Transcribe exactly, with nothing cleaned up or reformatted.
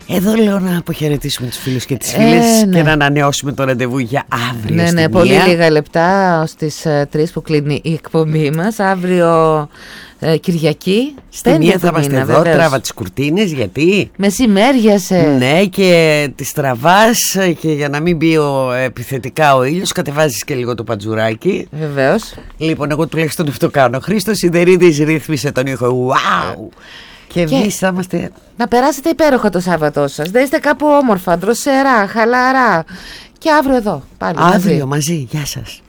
Εδώ λέω να αποχαιρετήσουμε τους φίλους και τις φίλες ε, ναι. και να ανανεώσουμε το ραντεβού για αύριο. Ναι, ναι, πολύ λίγα λεπτά ως τις τρεις που κλείνει η εκπομπή μας. Αύριο ε, Κυριακή. Στη μία θα είμαστε εδώ, βεβαίως. Τράβα τις κουρτίνες, γιατί μεσημέριασε. Ναι, και τις τραβάς και για να μην μπει ο, επιθετικά ο ήλιος, κατεβάζεις και λίγο το παντζουράκι. Βεβαίως. Λοιπόν, εγώ τουλάχιστον αυτό κάνω. Χρήστος Σιδερίδης ρύθμισε τον ήχο. Wow! Και εμείς θα είμαστε... Να περάσετε υπέροχα το Σάββατό σας. Να είστε κάπου όμορφα, δροσερά, χαλαρά. Και αύριο εδώ πάλι. Αύριο μαζί. μαζί. Γεια σας.